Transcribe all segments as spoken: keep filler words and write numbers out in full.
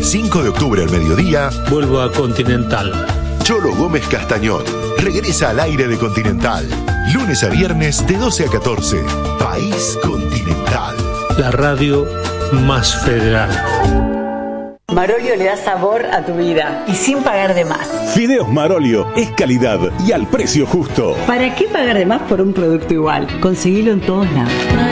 Lunes cinco de octubre al mediodía, vuelvo a Continental. Cholo Gómez Castañón regresa al aire de Continental. Lunes a viernes de doce a catorce. País Continental. La radio más federal. Marolio le da sabor a tu vida y sin pagar de más. Fideos Marolio es calidad y al precio justo. ¿Para qué pagar de más por un producto igual? Conseguilo en todos lados.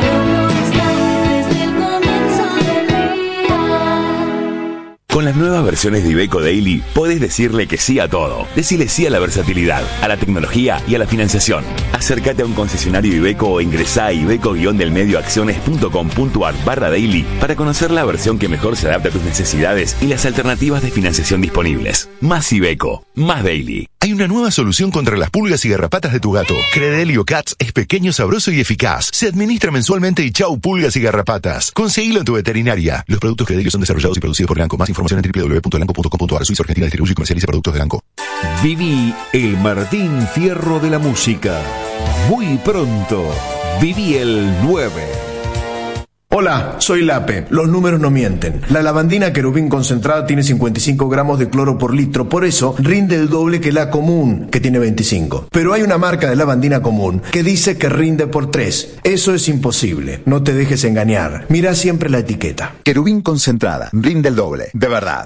Con las nuevas versiones de Iveco Daily, podés decirle que sí a todo. Decile sí a la versatilidad, a la tecnología y a la financiación. Acércate a un concesionario Iveco o ingresá a iveco-delmedioacciones.com.ar barra daily para conocer la versión que mejor se adapta a tus necesidades y las alternativas de financiación disponibles. Más Iveco, más Daily. Hay una nueva solución contra las pulgas y garrapatas de tu gato. Credelio Cats es pequeño, sabroso y eficaz. Se administra mensualmente y chau pulgas y garrapatas. Conseguilo en tu veterinaria. Los productos Credelio son desarrollados y producidos por Lanco. Más información en doble u doble u doble u punto lanco punto com punto a r. Suiza Argentina distribuye y comercializa productos de Lanco. Viví el Martín Fierro de la música. Muy pronto. Viví el nueve. Hola, soy Lape. Los números no mienten. La lavandina querubín concentrada tiene cincuenta y cinco gramos de cloro por litro, por eso rinde el doble que la común, que tiene veinticinco. Pero hay una marca de lavandina común que dice que rinde por tres. Eso es imposible. No te dejes engañar. Mira siempre la etiqueta. Querubín concentrada, rinde el doble, de verdad.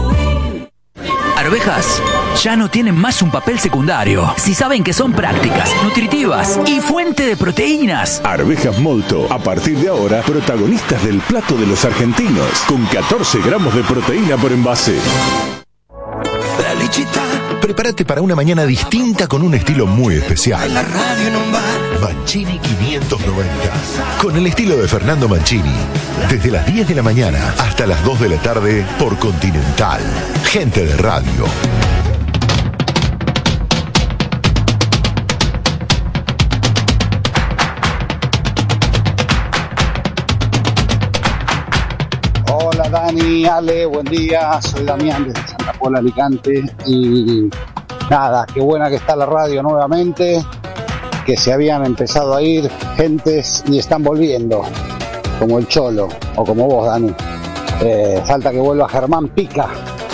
Arvejas ya no tienen más un papel secundario. Si saben que son prácticas, nutritivas y fuente de proteínas. Arvejas Molto, a partir de ahora, protagonistas del plato de los argentinos, con catorce gramos de proteína por envase. Prepárate para una mañana distinta con un estilo muy especial. Mancini quinientos noventa. Con el estilo de Fernando Mancini. Desde las diez de la mañana hasta las dos de la tarde por Continental. Gente de radio. Hola Dani, Ale, buen día, soy Damián desde Santa Pola, Alicante y nada, qué buena que está la radio nuevamente, que se habían empezado a ir gentes y están volviendo, como el Cholo o como vos Dani, eh, falta que vuelva Germán Pica,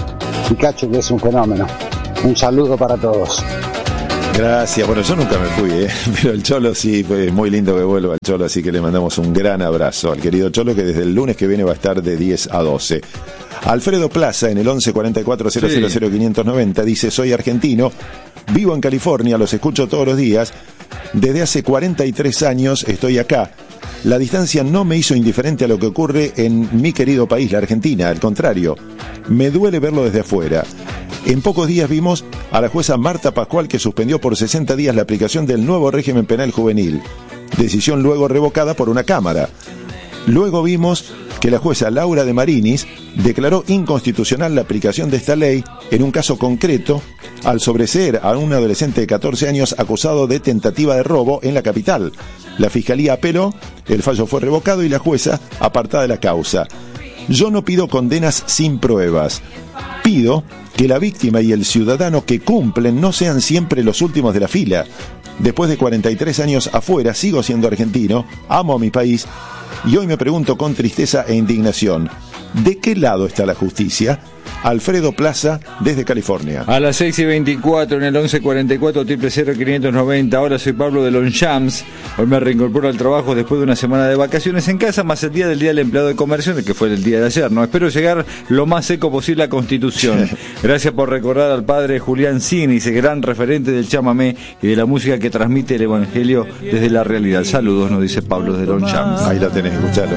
Picacho que es un fenómeno, un saludo para todos. Gracias, bueno yo nunca me fui, ¿eh? Pero el Cholo sí, fue muy lindo que vuelva el Cholo, así que le mandamos un gran abrazo al querido Cholo que desde el lunes que viene va a estar de diez a doce. Alfredo Plaza en el once cuarenta y cuatro cero cero cero quinientos noventa dice: soy argentino, vivo en California, los escucho todos los días, desde hace cuarenta y tres años estoy acá. La distancia no me hizo indiferente a lo que ocurre en mi querido país, la Argentina, al contrario, me duele verlo desde afuera. En pocos días vimos a la jueza Marta Pascual que suspendió por sesenta días la aplicación del nuevo régimen penal juvenil, decisión luego revocada por una cámara. Luego vimos que la jueza Laura de Marinis declaró inconstitucional la aplicación de esta ley en un caso concreto al sobreseer a un adolescente de catorce años acusado de tentativa de robo en la capital. La fiscalía apeló, el fallo fue revocado y la jueza apartada de la causa. Yo no pido condenas sin pruebas. Pido que la víctima y el ciudadano que cumplen no sean siempre los últimos de la fila. Después de cuarenta y tres años afuera, sigo siendo argentino, amo a mi país, y hoy me pregunto con tristeza e indignación, ¿de qué lado está la justicia? Alfredo Plaza, desde California. A las seis y veinticuatro en el once cuarenta y cuatro triple cero quinientos noventa. Hola, soy Pablo de Longchamps. Hoy me reincorporo al trabajo después de una semana de vacaciones en casa, más el día del Día del Empleado de Comercio, que fue el día de ayer, ¿no? Espero llegar lo más seco posible a Constitución. Gracias por recordar al padre Julián Cini, ese gran referente del chamamé y de la música que transmite el Evangelio desde la realidad. Saludos, nos dice Pablo de Longchamps. Ahí la tenés, escuchalo.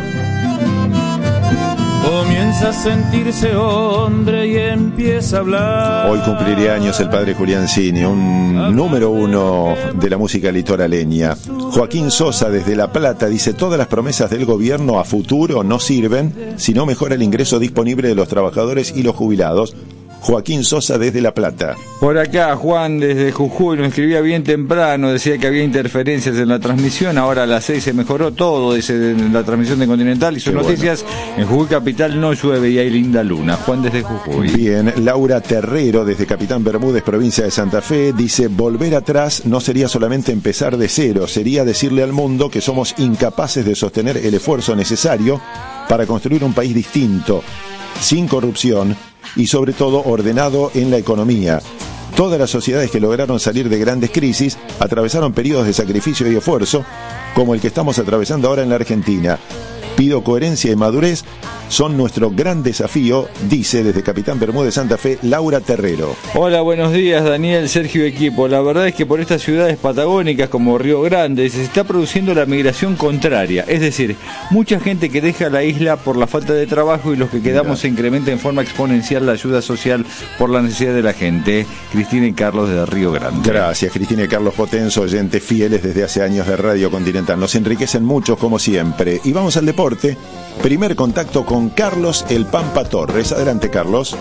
Comienza a sentirse hombre y empieza a hablar. Hoy cumpliría años el padre Julián Cini, un número uno de la música litoraleña. Joaquín Sosa desde La Plata dice: todas las promesas del gobierno a futuro no sirven si no mejora el ingreso disponible de los trabajadores y los jubilados. Joaquín Sosa desde La Plata. Por acá Juan desde Jujuy nos escribía bien temprano, decía que había interferencias en la transmisión, ahora a las seis se mejoró todo, dice, en la transmisión de Continental y sus noticias. Bueno. En Jujuy Capital no llueve y hay linda luna. Juan desde Jujuy. Bien, Laura Terrero desde Capitán Bermúdez, provincia de Santa Fe, dice: volver atrás no sería solamente empezar de cero, sería decirle al mundo que somos incapaces de sostener el esfuerzo necesario para construir un país distinto. sin corrupción y sobre todo ordenado en la economía. Todas las sociedades que lograron salir de grandes crisis atravesaron periodos de sacrificio y esfuerzo, como el que estamos atravesando ahora en la Argentina. Pido coherencia y madurez, son nuestro gran desafío, dice desde Capitán Bermúdez Santa Fe, Laura Terrero. Hola, buenos días, Daniel, Sergio y equipo. La verdad es que por estas ciudades patagónicas como Río Grande se está produciendo la migración contraria, es decir, mucha gente que deja la isla por la falta de trabajo y los que quedamos se incrementa en forma exponencial la ayuda social por la necesidad de la gente. Cristina y Carlos de Río Grande. Gracias, Cristina y Carlos Potenzo, oyentes fieles desde hace años de Radio Continental. Nos enriquecen mucho como siempre. Y vamos al deporte. Primer contacto con Carlos El Pampa Torres. Adelante, Carlos.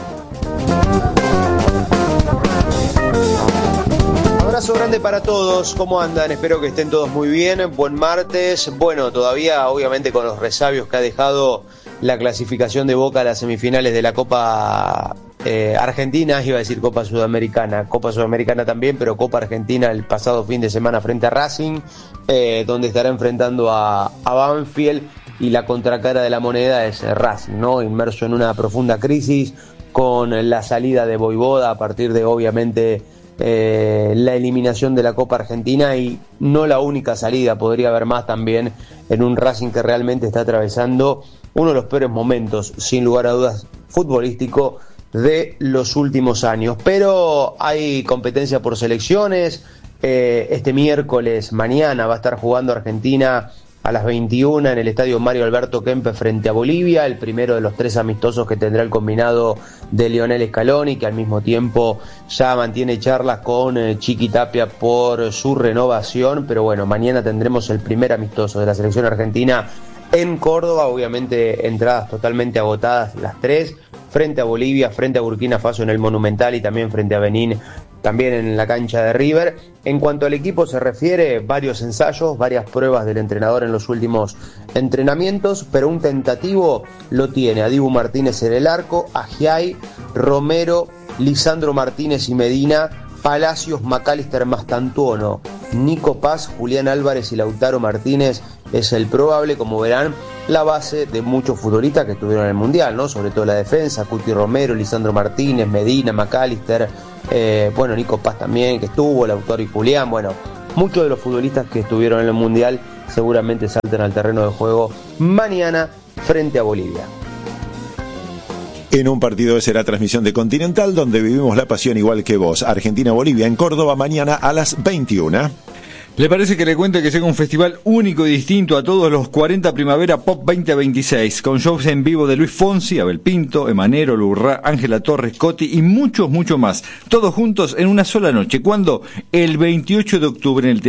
Abrazo grande para todos. ¿Cómo andan? Espero que estén todos muy bien. Buen martes. Bueno, todavía obviamente con los resabios que ha dejado la clasificación de Boca a las semifinales de la Copa eh, Argentina, iba a decir Copa Sudamericana, Copa Sudamericana también, pero Copa Argentina el pasado fin de semana frente a Racing, eh, donde estará enfrentando a, a Banfield. Y la contracara de la moneda es Racing, ¿no? Inmerso en una profunda crisis con la salida de Voivoda a partir de, obviamente, eh, la eliminación de la Copa Argentina y no la única salida, podría haber más también en un Racing que realmente está atravesando uno de los peores momentos, sin lugar a dudas, futbolístico de los últimos años. Pero hay competencia por selecciones, eh, este miércoles, mañana, va a estar jugando Argentina a las veintiuna en el estadio Mario Alberto Kempes frente a Bolivia, el primero de los tres amistosos que tendrá el combinado de Lionel Scaloni, que al mismo tiempo ya mantiene charlas con eh, Chiqui Tapia por su renovación, pero bueno, mañana tendremos el primer amistoso de la selección argentina en Córdoba, obviamente entradas totalmente agotadas las tres, frente a Bolivia, frente a Burkina Faso en el Monumental y también frente a Benín, también en la cancha de River. En cuanto al equipo se refiere, varios ensayos, varias pruebas del entrenador en los últimos entrenamientos, pero un tentativo lo tiene a Dibu Martínez en el arco, a Giai, Romero, Lisandro Martínez y Medina, Palacios, McAllister, Mastantuono, Nico Paz, Julián Álvarez y Lautaro Martínez es el probable, como verán, la base de muchos futbolistas que estuvieron en el Mundial, ¿no? Sobre todo la defensa, Cuti Romero, Lisandro Martínez, Medina, McAllister, eh, bueno, Nico Paz también, que estuvo, Lautaro y Julián, bueno, muchos de los futbolistas que estuvieron en el Mundial seguramente salten al terreno de juego mañana frente a Bolivia. En un partido de será transmisión de Continental, donde vivimos la pasión igual que vos. Argentina-Bolivia en Córdoba, mañana a las veintiuna. ¿Le parece que le cuente que llega un festival único y distinto a todos los cuarenta Primavera Pop veinte veintiséis, con shows en vivo de Luis Fonsi, Abel Pinto, Emanero, Lurra, Ángela Torres, Coti y muchos, mucho más? Todos juntos en una sola noche. ¿Cuándo? El veintiocho de octubre en el Teatro